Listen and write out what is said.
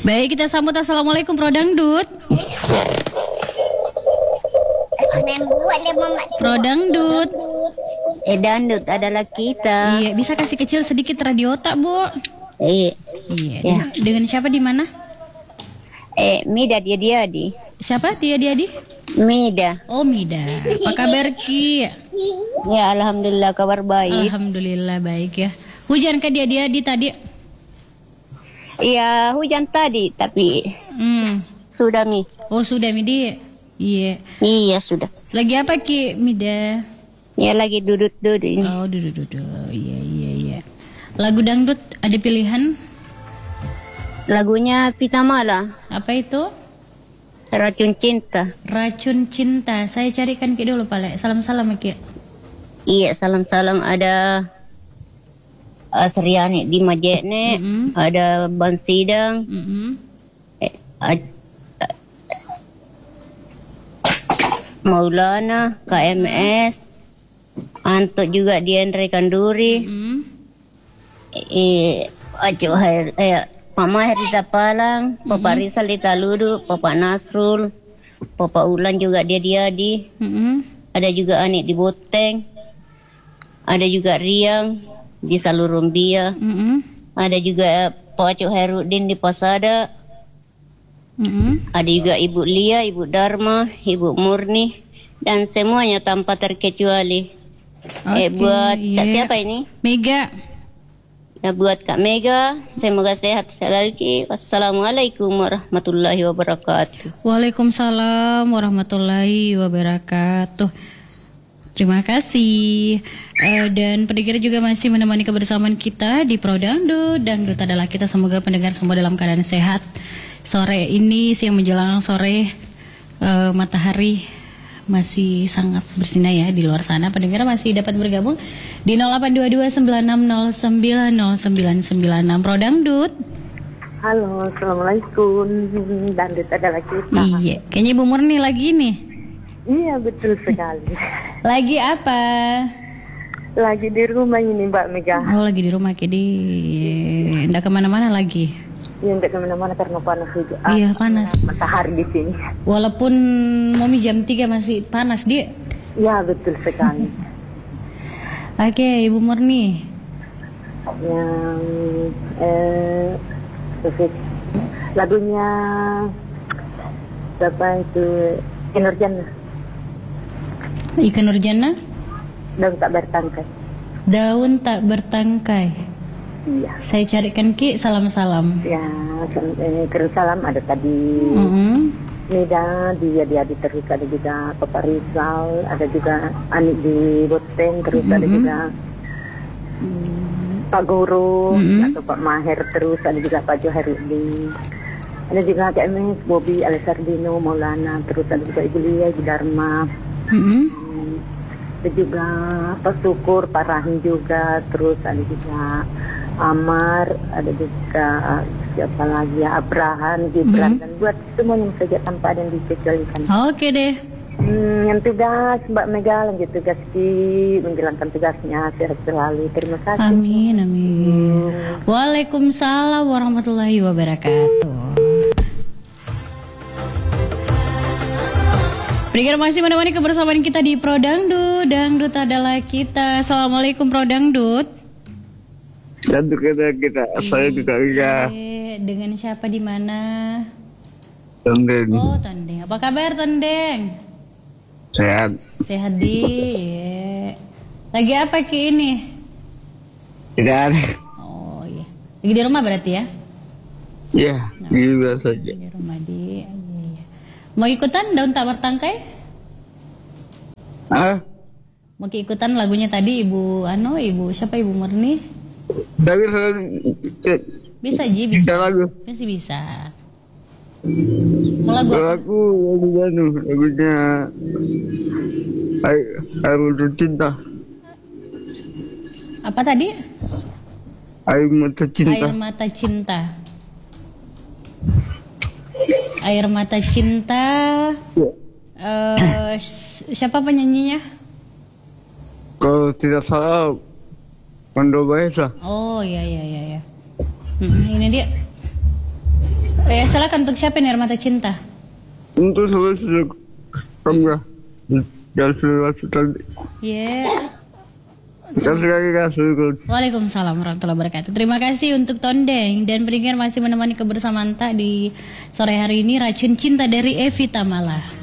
Baik, kita sambut. Assalamualaikum Pro Dangdut. Pro Dangdut. Dangdut adalah kita. Iya, bisa kasih kecil sedikit radio tak, Bu? Iya. Iya. Dengan siapa di mana? Mida dia di. Siapa dia di? Mida. Oh, Mida. Apa kabar, Ki? Ya, alhamdulillah kabar baik. Alhamdulillah baik ya. Hujan kah dia di tadi? Iya, hujan tadi tapi sudah Mi. Oh, sudah Midi. Iya. Iya, sudah. Lagi apa, Ki, Mida? Ya, lagi duduk ini. Oh, duduk. Iya. Lagu dangdut ada pilihan? Lagunya Pitamala. Apa itu? Racun Cinta. Racun Cinta. Saya carikan Ki dulu, Pale. Salam-salam, Ki. Iya, salam-salam ada Asriani di Majene, ada Ban Sidang, Maulana, KMS, Anto juga di Andre Kanduri, Mama Herita Palang, Papa Rizal di Taludu, Papa Nasrul, Papa Ulan juga dia di, ada juga Anik di Boteng, ada juga Riang di Salurumbia, ada juga Pak Cuk Herudin di Pasada, ada juga Ibu Lia, Ibu Dharma, Ibu Murni, dan semuanya tanpa terkecuali. Buat Kak siapa ini? Mega. Nah, buat Kak Mega, semoga sehat selalu. Wassalamualaikum warahmatullahi wabarakatuh. Waalaikumsalam warahmatullahi wabarakatuh. Terima kasih. Dan pendengar juga masih menemani kebersamaan kita di Pro Dangdut. Dangdut adalah kita, semoga pendengar semua dalam keadaan sehat. Sore ini, siang menjelang sore, matahari masih sangat bersinar ya di luar sana. Pendengar masih dapat bergabung di 082296090996 Pro Dangdut. Halo, assalamualaikum. Dangdut adalah kita. Iya, kayaknya Ibu Murni lagi nih. Iya, betul sekali. Lagi apa? Lagi di rumah ini, Mbak Mega. Oh, lagi di rumah, Kedi. Nggak kemana-mana lagi. Iya, nggak kemana-mana karena panas juga. Iya, panas. Matahari di sini. Walaupun Mami jam 3 masih panas, Di. Iya, betul sekali. Oke, Ibu Murni. Lagunya siapa itu? Nurjana. Ikan Nurjana? Daun tak bertangkai. Daun tak bertangkai. Iya. Saya carikan Ki, salam-salam. Ya, terus salam ada tadi. Nida, dia terus ada juga Papa Rizal, ada juga Anik di Boteng, terus ada juga Pak Guru atau Pak Maher, terus ada juga Pak Joherudin, ada juga KMS, Bobby, Alessardino, Maulana, terus ada juga Ibu Lia, Ibu Dharma, ada juga Pak Syukur, Pak Rahim juga, terus ada juga Amar, ada juga siapa lagi ya, Abraham, Gibran, dan buat semuanya saja tanpa ada yang dikecualikan. Oke deh. Yang tugas Mbak Mega lanjut tugas di menjalankan tugasnya, sehat selalu. Terima kasih. Amin. Waalaikumsalam warahmatullahi wabarakatuh. Pendengar masih menemani kebersamaan kita di Pro Dangdut. Dangdut adalah kita. Assalamualaikum Pro Dangdut. Dangdut kita. Saya juga bisa. Dengan siapa di mana? Tondeng. Oh, Tondeng. Apa kabar, Tondeng? Sehat Di. Yeah. Lagi apa Ki ini? Tidak ada. Oh iya. Lagi di rumah berarti ya? Iya, gitu biasa aja. Di rumah Di. Iya. Mau ikutan daun tak bertangkai? Mau ikutan lagunya tadi Ibu siapa Ibu Murni? Bisa Ji, bisa. Lagu. Masih bisa. Lagunya Air Cinta. Apa tadi? Air Mata Cinta. Air Mata Cinta. Air Mata Cinta. Siapa penyanyinya? Kalau tidak salah Pando Baeza. Oh iya. Ini dia. Ya, silakan untuk siapa nih air mata cinta? Untuk seluruh kamu dan seluruh tadi. Kasih Waalaikumsalam warahmatullahi wabarakatuh. Terima kasih untuk Tondeng dan pendengar masih menemani kebersamaan Tak di sore hari ini. Racun Cinta dari Evi Tamala.